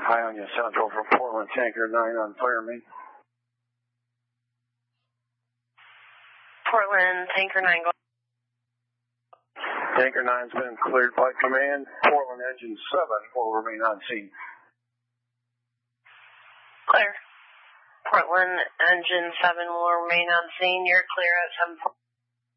High on your Central from Portland, Tanker 9 on fire main. Portland, Tanker 9, go. Tanker 9's been cleared by command. Portland engine 7 will remain on scene. Clear. Portland engine 7 will remain on scene. You're clear at 7.